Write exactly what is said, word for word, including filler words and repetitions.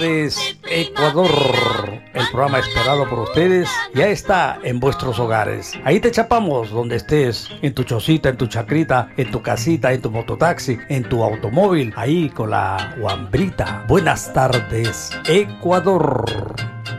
Es Ecuador, el programa esperado por ustedes, ya está en vuestros hogares. Ahí te chapamos donde estés, en tu chocita, en tu chacrita, en tu casita, en tu mototaxi, en tu automóvil, ahí con la guambrita. Buenas tardes, Ecuador.